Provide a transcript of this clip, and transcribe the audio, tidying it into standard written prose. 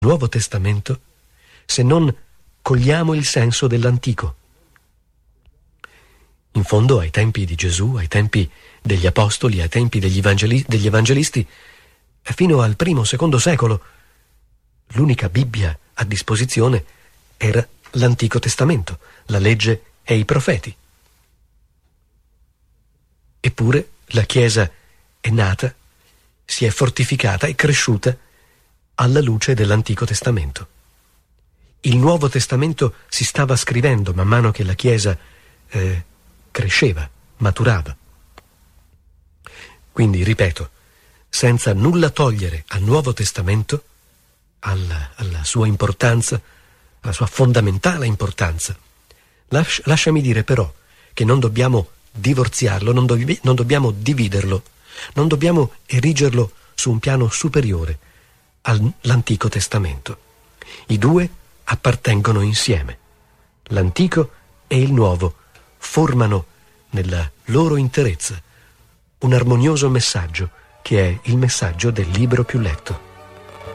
Nuovo Testamento se non cogliamo il senso dell'Antico. In fondo, ai tempi di Gesù, ai tempi degli Apostoli, ai tempi degli evangelisti, fino al I-II secolo, l'unica Bibbia a disposizione era l'Antico Testamento, la legge e i profeti. Eppure la Chiesa è nata, si è fortificata e cresciuta alla luce dell'Antico Testamento. Il Nuovo Testamento si stava scrivendo man mano che la Chiesa cresceva, maturava. Quindi, ripeto, senza nulla togliere al Nuovo Testamento, alla sua importanza, alla sua fondamentale importanza, lasciami dire però che non dobbiamo divorziarlo, non dobbiamo dividerlo, non dobbiamo erigerlo su un piano superiore all'Antico Testamento. I due appartengono insieme. L'Antico e il Nuovo formano nella loro interezza un armonioso messaggio che è il messaggio del libro più letto.